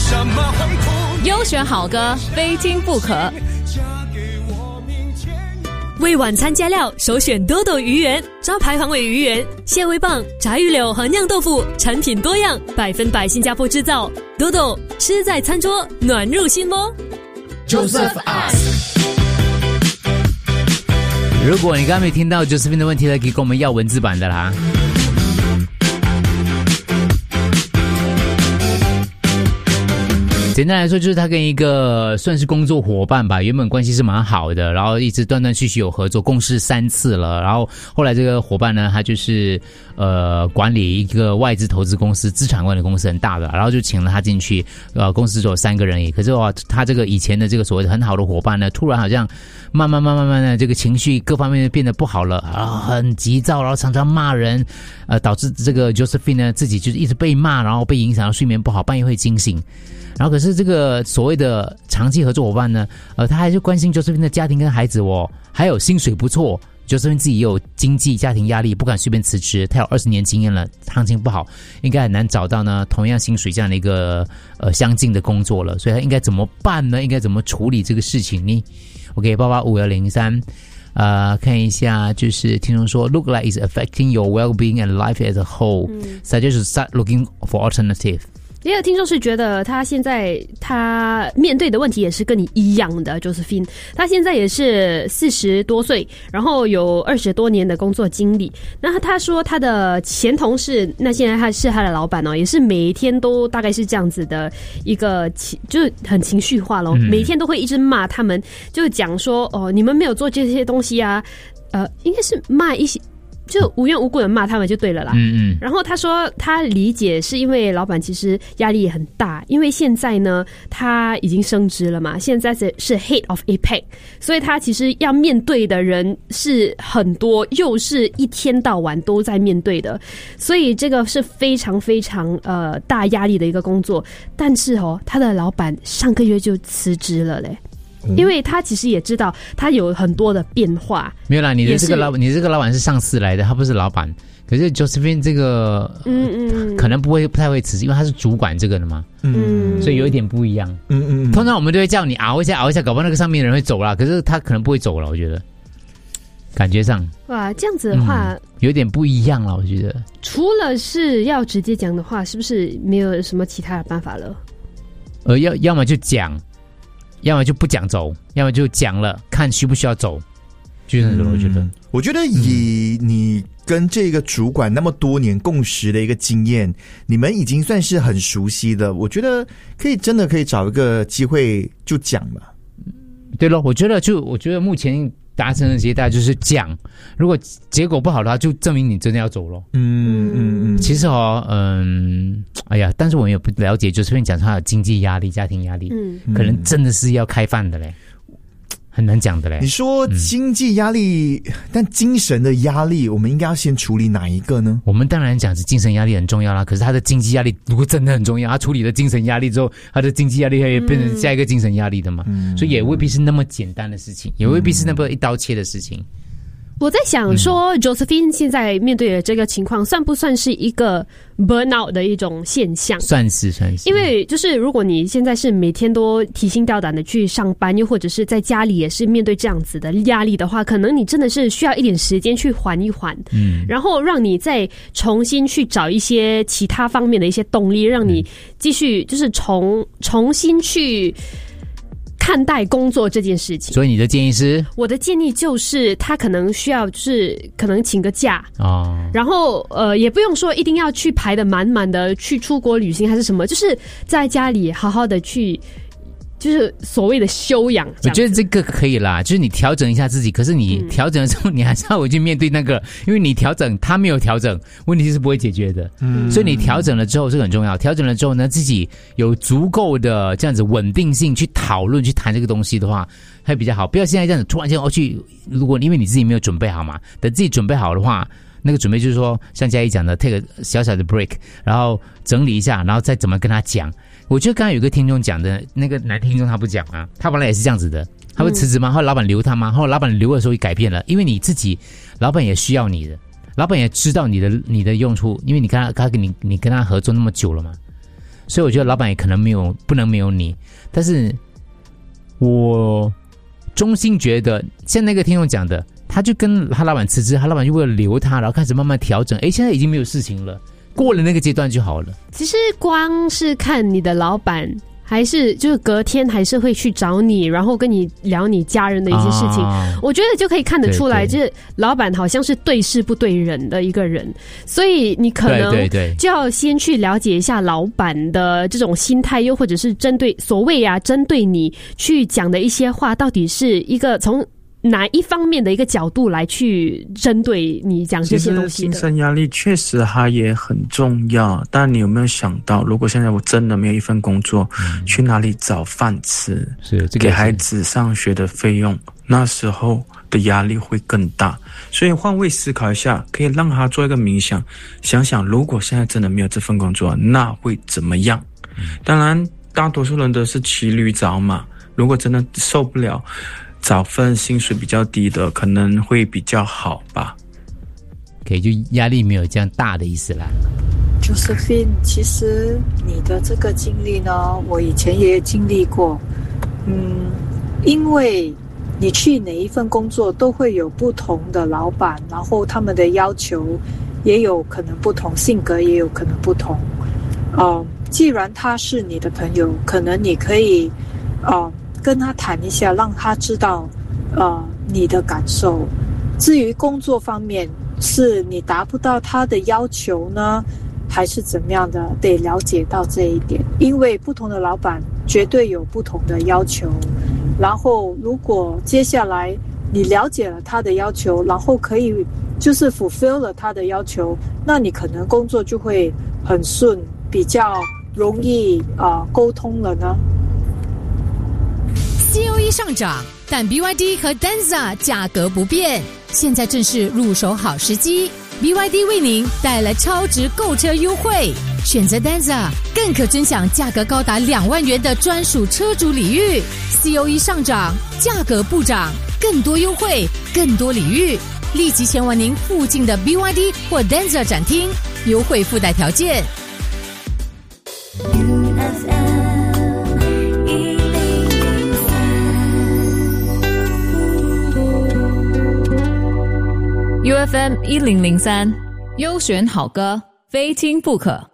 什么很苦， 优选好歌，非听不可。 为晚餐加料，首选多多鱼圆，招牌黄尾鱼圆、蟹味棒、炸鱼柳和酿豆腐，产品多样，100%新加坡制造。多多吃在餐桌，暖入心窝。 Joseph Ask。 如果你刚刚没听到 Josephine 的问题呢，可以跟我们要文字版的啦。简单来说，就是他跟一个算是工作伙伴吧，原本关系是蛮好的，然后一直断断续续有合作，共事3次了。然后后来这个伙伴呢，他就是管理一个外资投资公司，资产管理公司很大的，然后就请了他进去，公司只有3个人而已。可是他这个以前的这个所谓的很好的伙伴呢，突然好像慢慢的这个情绪各方面变得不好了，然后很急躁，然后常常骂人，导致这个 Josephine 呢自己就是一直被骂，然后被影响到睡眠不好，半夜会惊醒。然后可是这个所谓的长期合作伙伴呢，他还是关心 Josephine 的家庭跟孩子哦，还有薪水不错。Josephine 自己也有经济家庭压力，不敢随便辞职。他有20年经验了，行情不好，应该很难找到呢同样薪水这样的一个相近的工作了。所以他应该怎么办呢？应该怎么处理这个事情呢 ？OK，8851003。看一下，就是听众说 ，look like it's affecting your well-being and life as a whole. Suggest to start looking for alternative. 也有听众是觉得他现在他面对的问题也是跟你一样的 Josephine， 他现在也是40多岁，然后有20多年的工作经历。那他说他的前同事，那现在他是他的老板哦，也是每天都大概是这样子的一个就是很情绪化咯，每天都会一直骂他们，就讲说哦你们没有做这些东西啊，应该是骂一些。就无缘无故的骂他们就对了啦。然后他说他理解是因为老板其实压力也很大，因为现在呢他已经升职了嘛，现在是 Head of APAC， 所以他其实要面对的人是很多，又是一天到晚都在面对的，所以这个是非常非常大压力的一个工作。但是他的老板上个月就辞职了嘞。因为他其实也知道他有很多的变化。没有啦，你这个老板是上司来的，他不是老板。可是 Josephine 这个可能不太会辞职，因为他是主管这个的嘛。所以有一点不一样。通常我们都会叫你熬一下，搞不好那个上面的人会走啦。可是他可能不会走了，我觉得感觉上。哇，这样子的话， 有点不一样了，我觉得。 除了是要直接讲的话，是不是没有什么其他的办法了？ 要么就讲。要么就不讲走，要么就讲了，看需不需要走，就是那种。 我觉得以你跟这个主管那么多年共识的一个经验，你们已经算是很熟悉的，我觉得真的可以找一个机会就讲了。 对咯，我觉得目前达成的结果就是讲，如果结果不好的话，就证明你真的要走咯。其实哎呀，但是我们也不了解，就是讲他的经济压力、家庭压力，可能真的是要开饭的嘞，很难讲的嘞。 你说经济压力，但精神的压力，我们应该要先处理哪一个呢？ 我们当然讲是精神压力很重要啦，可是他的经济压力如果真的很重要，他处理了精神压力之后，他的经济压力会变成下一个精神压力的嘛，所以也未必是那么简单的事情，也未必是那么一刀切的事情。 我在想说，Josephine 现在面对的这个情况，算不算是一个 burnout 的一种现象？ 算是。 因为就是如果你现在是每天都提心吊胆的去上班，又或者是在家里也是面对这样子的压力的话，可能你真的是需要一点时间去缓一缓，然后让你再重新去找一些其他方面的一些动力，让你继续就是重新去看待工作这件事情。 所以你的建议是？ 我的建议就是他可能需要就是可能请个假然后也不用说一定要去排得满满的去出国旅行还是什么，就是在家里好好的去就是所谓的修养。 我觉得这个可以啦，就是你调整一下自己，可是你调整了之后你还是要回去面对那个，因为你调整他没有调整，问题是不会解决的。所以你调整了之后，这个很重要，调整了之后呢，自己有足够的这样子稳定性去讨论去谈这个东西的话会比较好，不要现在这样子突然间如果因为你自己没有准备好嘛，等自己准备好的话，那个准备就是说像嘉义讲的 take a 小小的 break， 然后整理一下，然后再怎么跟他讲。我觉得刚才有个听众讲的那个男听众他不讲啊，他本来也是这样子的，他会辞职吗？后来老板留他吗？后来老板留的时候也改变了，因为你自己老板也需要你的，老板也知道你的用处，因为你跟他合作那么久了嘛， 所以我觉得老板也可能不能没有你。但是我衷心觉得像那个听众讲的，他就跟他老板辞职，他老板就为了留他，然后开始慢慢调整，现在已经没有事情了，过了那个阶段就好了。 其实光是看你的老板还是就是隔天还是会去找你，然后跟你聊你家人的一些事情，我觉得就可以看得出来，就是老板好像是对事不对人的一个人，所以你可能就要先去了解一下老板的这种心态，又或者是针对你去讲的一些话，到底是一个从哪一方面的一个角度来去针对你讲这些东西的。 其实精神压力确实它也很重要，但你有没有想到，如果现在我真的没有一份工作，去哪里找饭吃，给孩子上学的费用，那时候的压力会更大。所以换位思考一下，可以让他做一个冥想，想想如果现在真的没有这份工作，那会怎么样？当然大多数人都是骑驴找马，如果真的受不了，找份薪水比较低的可能会比较好吧。 可以，就压力没有这样大的意思啦。 Josephine， 其实你的这个经历呢，我以前也经历过。因为你去哪一份工作都会有不同的老板，然后他们的要求也有可能不同，性格也有可能不同。既然他是你的朋友，可能你可以跟他谈一下，让他知道你的感受。至于工作方面，是你达不到他的要求呢，还是怎么样的，得了解到这一点。因为不同的老板绝对有不同的要求，然后如果接下来你了解了他的要求，然后可以就是 fulfill 了他的要求，那你可能工作就会很顺，比较容易沟通了呢。 COE 上涨，但 BYD 和 Denza 价格不变，现在正是入手好时机。BYD 为您带来超值购车优惠，选择 Denza 更可尊享价格高达2万元的专属车主礼遇。COE 上涨，价格不涨，更多优惠，更多礼遇，立即前往您附近的 BYD 或 Denza 展厅，优惠附带条件。 UFM 1003，优选好歌，非听不可。